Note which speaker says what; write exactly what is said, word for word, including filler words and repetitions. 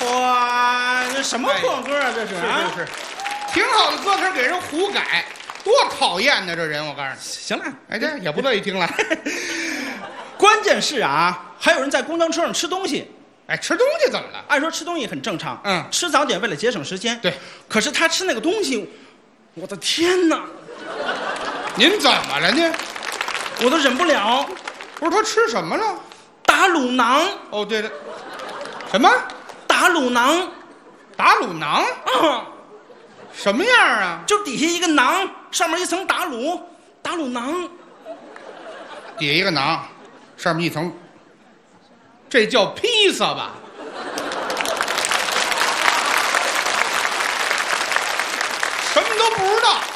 Speaker 1: 哇，这什么破歌啊？这是啊，
Speaker 2: 是是是，挺好的歌词给人胡改，多讨厌呢！这人，我告诉你，
Speaker 1: 行了，
Speaker 2: 哎，这也不乐意听了。
Speaker 1: 关键是啊，还有人在公交车上吃东西。
Speaker 2: 哎，吃东西怎么了？
Speaker 1: 按说吃东西很正常，
Speaker 2: 嗯，
Speaker 1: 吃早点为了节省时间。
Speaker 2: 对，
Speaker 1: 可是他吃那个东西，我的天哪！
Speaker 2: 您怎么了呢？
Speaker 1: 我都忍不了。
Speaker 2: 不是他吃什么了？
Speaker 1: 打卤囊。
Speaker 2: 哦，对了，什么？
Speaker 1: 打卤囊？
Speaker 2: 打卤囊？
Speaker 1: 啊，
Speaker 2: 什么样啊？
Speaker 1: 就底下一个囊，上面一层打卤，打卤囊。
Speaker 2: 底下一个囊，上面一层，这叫披萨吧？什么都不知道。